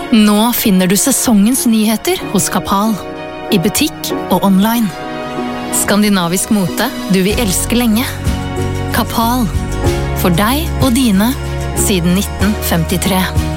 Nå finner du sesongens nyheter hos Kapal, i butikk og online. Skandinavisk mote du vil elske lenge. Kapal, for deg og dine, siden 1953.